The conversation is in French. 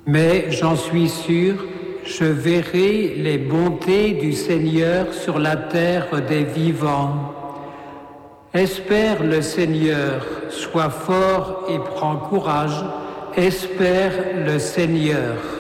Mais j'en suis sûr, je verrai les bontés du Seigneur sur la terre des vivants. Espère le Seigneur, sois fort et prends courage, espère le Seigneur.